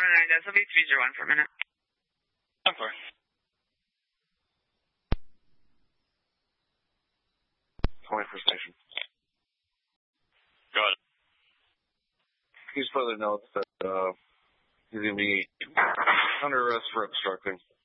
guys. I'll be 301 for a minute. Okay. Point for station. Got it. Please further note that he's going to be under arrest for obstructing.